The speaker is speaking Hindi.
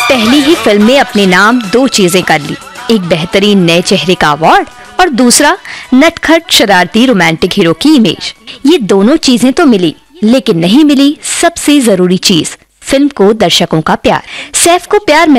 पहली ही फिल्म में अपने नाम 2 चीजें कर ली, एक बेहतरीन नए चेहरे का अवार्ड और दूसरा नटखट शरारती रोमांटिक हीरो की इमेज। ये दोनों चीजें तो मिली, लेकिन नहीं मिली सबसे जरूरी चीज, फिल्म को दर्शकों का प्यार। सैफ को प्यार